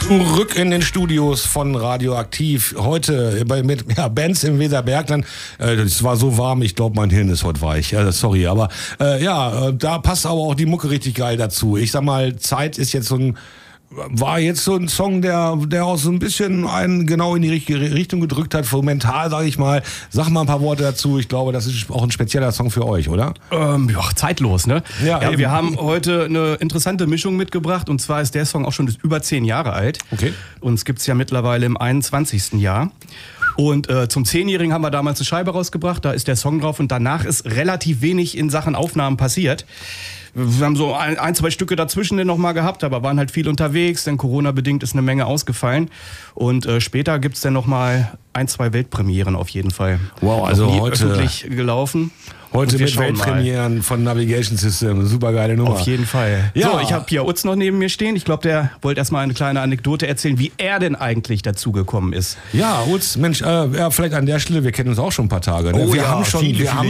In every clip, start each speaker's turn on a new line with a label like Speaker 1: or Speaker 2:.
Speaker 1: Zurück in den Studios von Radioaktiv. Heute mit Bands im Weserbergland. Es war so warm, ich glaube, mein Hirn ist heute weich. Sorry, aber da passt aber auch die Mucke richtig geil dazu. Ich sag mal, Zeit ist jetzt war jetzt so ein Song, der auch so ein bisschen einen genau in die richtige Richtung gedrückt hat, mental, sage ich mal. Sag mal ein paar Worte dazu. Ich glaube, das ist auch ein spezieller Song für euch, oder?
Speaker 2: Zeitlos, ne?
Speaker 1: Ja,
Speaker 2: wir haben heute eine interessante Mischung mitgebracht. Und zwar ist der Song auch schon über 10 Jahre alt.
Speaker 1: Okay.
Speaker 2: Uns gibt's ja mittlerweile im 21. Jahr. Und zum 10-Jährigen haben wir damals eine Scheibe rausgebracht. Da ist der Song drauf. Und danach ist relativ wenig in Sachen Aufnahmen passiert. Wir haben so ein, zwei Stücke dazwischen noch mal gehabt, aber waren halt viel unterwegs, denn Corona-bedingt ist eine Menge ausgefallen. Und später gibt's dann noch mal 1, 2 Weltpremieren auf jeden Fall.
Speaker 1: Wow, also heute
Speaker 2: öffentlich gelaufen.
Speaker 1: Heute mit Weltpremieren von Navigation System. Super geile Nummer.
Speaker 2: Auf jeden Fall.
Speaker 1: Ja.
Speaker 2: So, ich habe Pia Utz noch neben mir stehen. Ich glaube, der wollte erstmal eine kleine Anekdote erzählen, wie er denn eigentlich dazugekommen ist.
Speaker 1: Ja, Utz, Mensch, vielleicht an der Stelle, wir kennen uns auch schon ein paar Tage. Ne?
Speaker 2: Oh,
Speaker 1: wir
Speaker 2: ja,
Speaker 1: haben schon,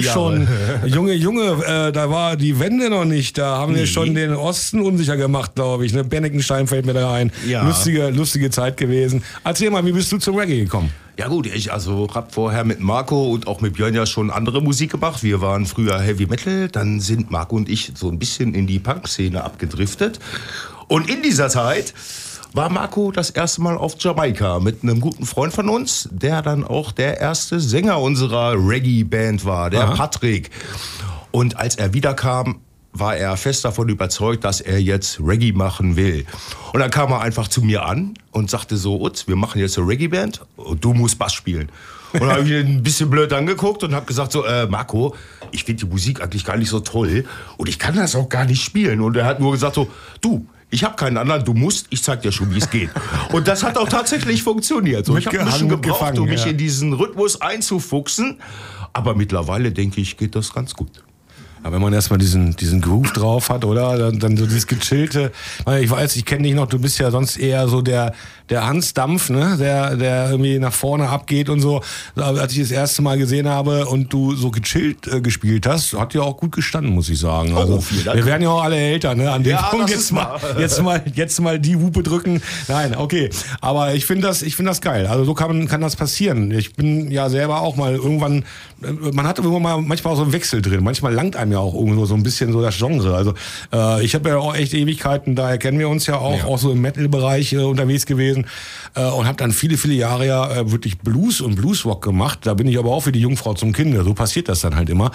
Speaker 1: Junge, da war die Wende noch nicht. Da haben wir schon den Osten unsicher gemacht, glaube ich. Ne? Bennigsenstein fällt mir da ein.
Speaker 3: Ja.
Speaker 1: Lustige Zeit gewesen. Erzähl mal, wie bist du zum Reggae gekommen?
Speaker 3: Ja gut, ich habe vorher mit Marco und auch mit Björn ja schon andere Musik gemacht. Wir waren früher Heavy Metal, dann sind Marco und ich so ein bisschen in die Punk-Szene abgedriftet. Und in dieser Zeit war Marco das erste Mal auf Jamaika mit einem guten Freund von uns, der dann auch der erste Sänger unserer Reggae-Band war, der Patrick. Und als er wiederkam, war er fest davon überzeugt, dass er jetzt Reggae machen will. Und dann kam er einfach zu mir an und sagte so, Utz, wir machen jetzt eine Reggae-Band und du musst Bass spielen. Und dann habe ich ihn ein bisschen blöd angeguckt und habe gesagt so, Marco, ich finde die Musik eigentlich gar nicht so toll und ich kann das auch gar nicht spielen. Und er hat nur gesagt so, du, ich habe keinen anderen, du musst, ich zeig dir schon, wie es geht. Und das hat auch tatsächlich funktioniert. So, ich habe ein bisschen gebraucht, um mich in diesen Rhythmus einzufuchsen. Aber mittlerweile, denke ich, geht das ganz gut.
Speaker 1: Aber wenn man erstmal diesen Groove drauf hat, oder? Dann so dieses gechillte. Ich weiß, ich kenne dich noch, du bist ja sonst eher so der Hans Dampf, ne? Der irgendwie nach vorne abgeht und so. Als ich das erste Mal gesehen habe und du so gechillt gespielt hast, hat ja auch gut gestanden, muss ich sagen. Also, wir werden ja auch alle älter, ne? An dem Punkt jetzt mal die Hupe drücken. Nein, okay. Aber ich finde das geil. Also so kann das passieren. Ich bin ja selber auch mal irgendwann, man hat irgendwann mal manchmal auch so einen Wechsel drin. Manchmal langt einem ja auch irgendwo so ein bisschen so das Genre. Also ich habe ja auch echt Ewigkeiten, daher kennen wir uns ja auch so im Metal-Bereich unterwegs gewesen und habe dann viele Jahre ja wirklich Blues und Bluesrock gemacht. Da bin ich aber auch wie die Jungfrau zum Kinde. So passiert das dann halt immer.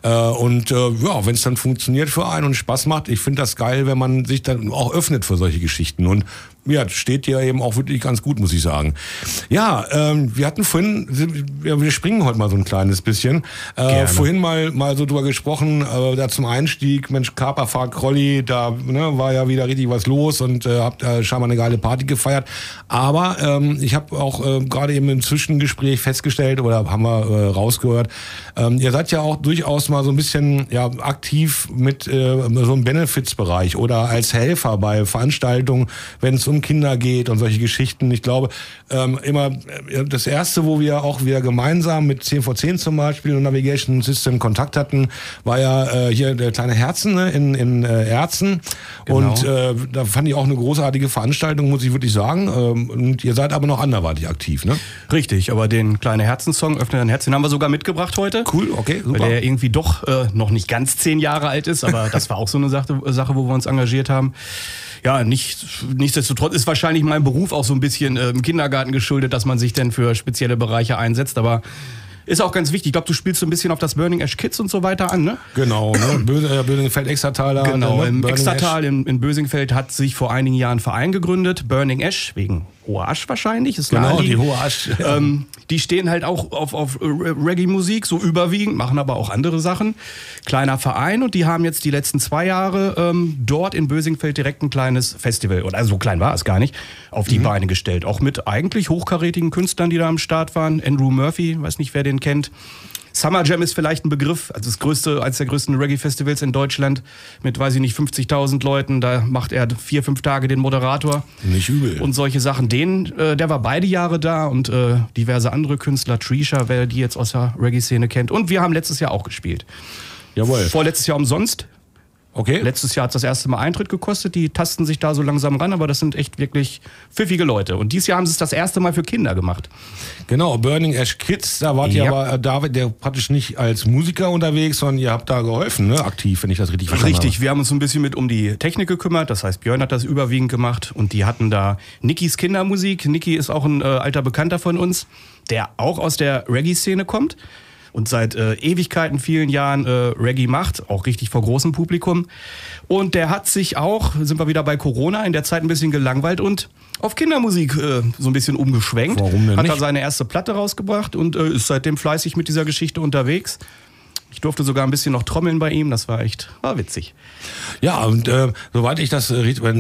Speaker 1: Wenn es dann funktioniert für einen und Spaß macht, ich finde das geil, wenn man sich dann auch öffnet für solche Geschichten. Und ja, steht ja eben auch wirklich ganz gut, muss ich sagen. Ja, wir hatten vorhin, wir springen heute mal so ein kleines bisschen. Vorhin mal so drüber gesprochen, da zum Einstieg, Mensch, Kaperfahrt, Krolli, da war ja wieder richtig was los und habt scheinbar eine geile Party gefeiert. Aber ich habe auch gerade eben im Zwischengespräch festgestellt, oder haben wir rausgehört, ihr seid ja auch durchaus mal so ein bisschen aktiv mit so einem Benefits-Bereich oder als Helfer bei Veranstaltungen, wenn es um Kinder geht und solche Geschichten. Ich glaube, immer das erste, wo wir auch wieder gemeinsam mit 10x10 zum Beispiel und Navigation System Kontakt hatten, war ja hier der kleine Herzen, ne, in Erzen. Genau. Und da fand ich auch eine großartige Veranstaltung, muss ich wirklich sagen. Und ihr seid aber noch anderweitig aktiv, ne?
Speaker 2: Richtig, aber den kleine Herzensong, Öffne dein Herz, den haben wir sogar mitgebracht heute.
Speaker 1: Cool, okay, super.
Speaker 2: Weil der irgendwie doch noch nicht ganz 10 Jahre alt ist, aber das war auch so eine Sache, wo wir uns engagiert haben. Ja, nichtsdestotrotz ist wahrscheinlich mein Beruf auch so ein bisschen im Kindergarten geschuldet, dass man sich denn für spezielle Bereiche einsetzt, aber ist auch ganz wichtig. Ich glaube, du spielst so ein bisschen auf das Burning Ash Kids und so weiter an, ne?
Speaker 1: Genau, ne? Bösingfeld-Extratal.
Speaker 2: Genau, im Extratal in Bösingfeld hat sich vor einigen Jahren ein Verein gegründet, Burning Ash, wegen Hohe Asch wahrscheinlich. Ist
Speaker 1: genau, die Hohe Asch.
Speaker 2: Die stehen halt auch auf Reggae-Musik, so überwiegend, machen aber auch andere Sachen. Kleiner Verein und die haben jetzt die letzten 2 Jahre dort in Bösingfeld direkt ein kleines Festival, oder so klein war es gar nicht, auf die Beine gestellt. Auch mit eigentlich hochkarätigen Künstlern, die da am Start waren. Andrew Murphy, weiß nicht, wer den kennt. Summer Jam ist vielleicht ein Begriff, also eines der größten Reggae-Festivals in Deutschland mit, weiß ich nicht, 50.000 Leuten. Da macht er 4-5 Tage den Moderator.
Speaker 1: Nicht übel.
Speaker 2: Und solche Sachen. Der war beide Jahre da und diverse andere Künstler, Trisha, wer die jetzt aus der Reggae-Szene kennt. Und wir haben letztes Jahr auch gespielt.
Speaker 1: Jawohl.
Speaker 2: Vorletztes Jahr umsonst.
Speaker 1: Okay.
Speaker 2: Letztes Jahr hat es das erste Mal Eintritt gekostet. Die tasten sich da so langsam ran, aber das sind echt wirklich pfiffige Leute. Und dieses Jahr haben sie es das erste Mal für Kinder gemacht.
Speaker 1: Genau, Burning Ash Kids, da wart ihr aber, David, der praktisch nicht als Musiker unterwegs, sondern ihr habt da geholfen, ne? Aktiv, wenn ich das richtig verstanden habe.
Speaker 2: Richtig, wir haben uns so ein bisschen um die Technik gekümmert. Das heißt, Björn hat das überwiegend gemacht und die hatten da Nikis Kindermusik. Niki ist auch ein alter Bekannter von uns, der auch aus der Reggae-Szene kommt und seit Ewigkeiten, vielen Jahren Reggae macht, auch richtig vor großem Publikum. Und der hat sich auch, sind wir wieder bei Corona, in der Zeit ein bisschen gelangweilt und auf Kindermusik so ein bisschen umgeschwenkt.
Speaker 1: Warum denn
Speaker 2: hat
Speaker 1: nicht?
Speaker 2: da seine erste Platte rausgebracht und ist seitdem fleißig mit dieser Geschichte unterwegs. Ich durfte sogar ein bisschen noch trommeln bei ihm, das war witzig.
Speaker 1: Ja, und soweit ich das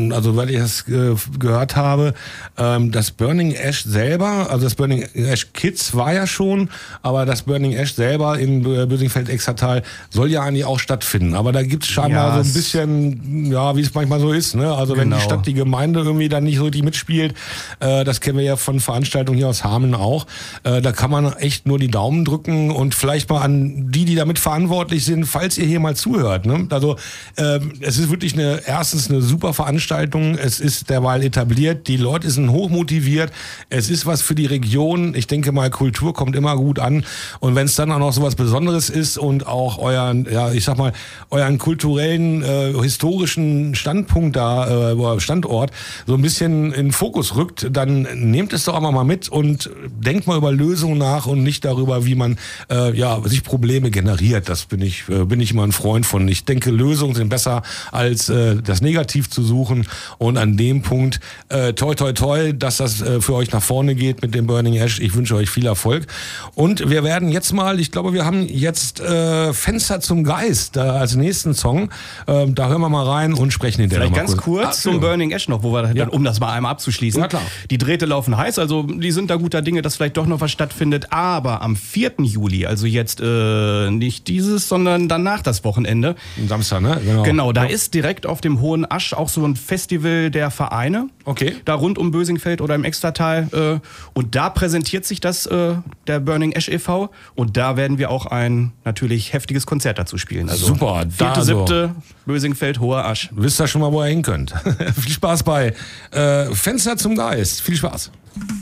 Speaker 1: gehört habe, das Burning Ash selber, also das Burning Ash Kids war ja schon, aber das Burning Ash selber in Bösingfeld-Extertal soll ja eigentlich auch stattfinden. Aber da gibt es scheinbar so ein bisschen, ja, wie es manchmal so ist, ne? Also wenn die Stadt, die Gemeinde irgendwie dann nicht so richtig mitspielt, das kennen wir ja von Veranstaltungen hier aus Hameln auch, da kann man echt nur die Daumen drücken und vielleicht mal an die damit verantwortlich sind, falls ihr hier mal zuhört. Ne? Also es ist wirklich erstens eine super Veranstaltung, es ist derweil etabliert, die Leute sind hochmotiviert, es ist was für die Region, ich denke mal, Kultur kommt immer gut an und wenn es dann auch noch so was Besonderes ist und auch euren kulturellen, historischen Standpunkt da, Standort so ein bisschen in den Fokus rückt, dann nehmt es doch auch mal mit und denkt mal über Lösungen nach und nicht darüber, wie man sich Probleme generiert. Das bin ich immer ein Freund von. Ich denke, Lösungen sind besser, als das Negativ zu suchen. Und an dem Punkt, toi, toi, toi, dass das für euch nach vorne geht mit dem Burning Ash. Ich wünsche euch viel Erfolg. Und wir werden jetzt mal, ich glaube, wir haben jetzt Fenster zum Geist als nächsten Song. Da hören wir mal rein und sprechen hinterher
Speaker 2: Vielleicht
Speaker 1: mal
Speaker 2: ganz kurz zum Burning Ash noch, wo wir dann, um das mal einmal abzuschließen.
Speaker 1: Ja, klar.
Speaker 2: Die Drähte laufen heiß, also die sind da guter Dinge, dass vielleicht doch noch was stattfindet. Aber am 4. Juli, also jetzt nicht dieses, sondern danach das Wochenende.
Speaker 1: Samstag, ne?
Speaker 2: Genau, da ist direkt auf dem Hohen Asch auch so ein Festival der Vereine.
Speaker 1: Okay.
Speaker 2: Da rund um Bösingfeld oder im Extertal. Und da präsentiert sich das, der Burning Ash e.V. Und da werden wir auch ein natürlich heftiges Konzert dazu spielen. Also
Speaker 1: super.
Speaker 2: 4.7. Bösingfeld, Hoher Asch.
Speaker 1: Wisst ihr schon mal, wo ihr hin könnt. Viel Spaß bei Fenster zum Geist. Viel Spaß.